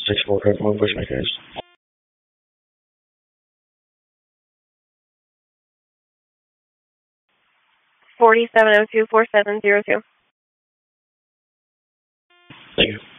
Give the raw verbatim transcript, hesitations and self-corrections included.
six four, correct, one push my case. Forty-seven oh two four seven zero two. Thank you.